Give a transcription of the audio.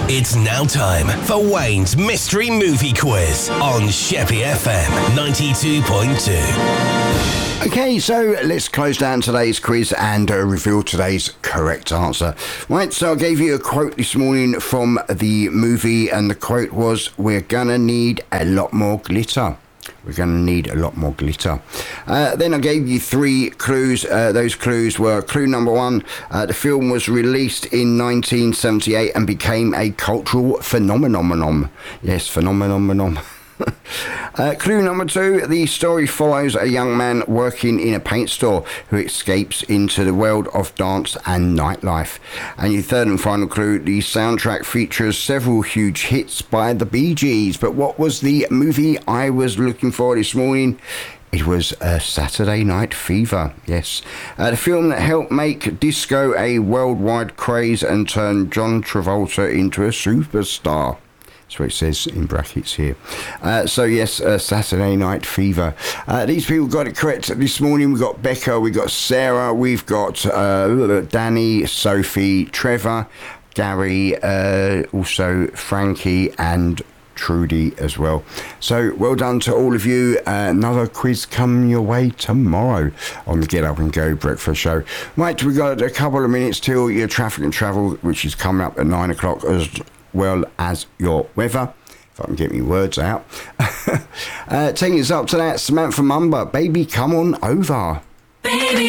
It's now time for Wayne's Mystery Movie Quiz on Sheppey FM 92.2. Okay, so let's close down today's quiz and reveal today's correct answer. Right, so I gave you a quote this morning from the movie, and the quote was, "We're gonna need a lot more glitter." We're going to need a lot more glitter. Then I gave you 3 clues. Those clues were clue number 1. The film was released in 1978 and became a cultural phenomenon. Yes, phenomenon. Clue number 2, the story follows a young man working in a paint store who escapes into the world of dance and nightlife. And your third and final clue, the soundtrack features several huge hits by the Bee Gees. But what was the movie I was looking for this morning? It was Saturday Night Fever, yes. The film that helped make disco a worldwide craze and turned John Travolta into a superstar. That's what it says in brackets here. So yes, Saturday Night Fever. These people got it correct this morning. We've got Becca, we've got Sarah, we've got Danny, Sophie, Trevor, Gary, also Frankie and Trudy as well. So well done to all of you. Another quiz coming your way tomorrow on the Get Up and Go breakfast show. Right, we've got a couple of minutes till your traffic and travel, which is coming up at 9 o'clock as well as your weather, if I can get my words out. Taking us up to that, Samantha Mumba, Baby Come On Over. Baby.